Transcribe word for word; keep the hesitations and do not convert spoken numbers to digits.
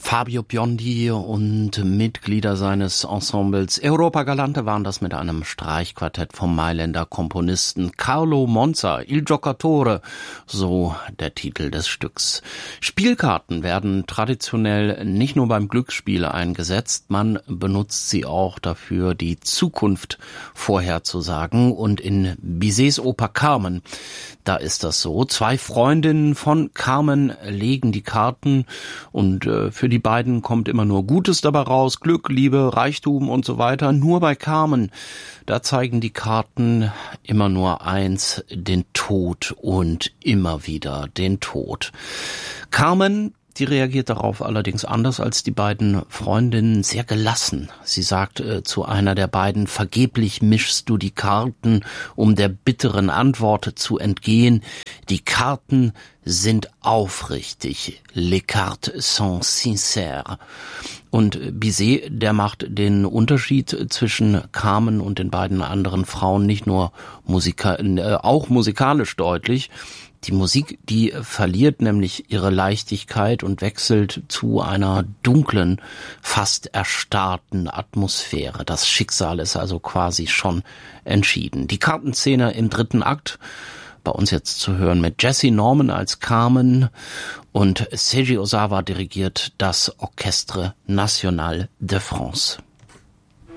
Fabio Biondi und Mitglieder seines Ensembles Europa Galante waren das mit einem Streichquartett vom Mailänder Komponisten Carlo Monza, Il Giocatore, so der Titel des Stücks. Spielkarten werden traditionell nicht nur beim Glücksspiel eingesetzt, man benutzt sie auch dafür, die Zukunft vorherzusagen, und in Bizets Oper Carmen, da ist das so. Zwei Freundinnen von Carmen legen die Karten und äh, für die beiden kommt immer nur Gutes dabei raus, Glück, Liebe, Reichtum und so weiter. Nur bei Carmen, da zeigen die Karten immer nur eins, den Tod, und immer wieder den Tod. Carmen, die reagiert darauf allerdings anders als die beiden Freundinnen, sehr gelassen. Sie sagt äh, zu einer der beiden: Vergeblich mischst du die Karten, um der bitteren Antwort zu entgehen. Die Karten sind aufrichtig. Les cartes sont sincères. Und Bizet, der macht den Unterschied zwischen Carmen und den beiden anderen Frauen nicht nur musika- äh, auch musikalisch deutlich. Die Musik, die verliert nämlich ihre Leichtigkeit und wechselt zu einer dunklen, fast erstarrten Atmosphäre. Das Schicksal ist also quasi schon entschieden. Die Kartenszene im dritten Akt, bei uns jetzt zu hören mit Jessye Norman als Carmen, und Seiji Ozawa dirigiert das Orchestre National de France.